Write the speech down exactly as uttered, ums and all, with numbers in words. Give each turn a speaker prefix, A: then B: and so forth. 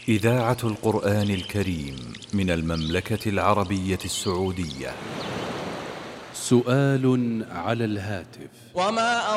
A: إذاعة القرآن الكريم من المملكة العربية السعودية.
B: سؤال على الهاتف. وما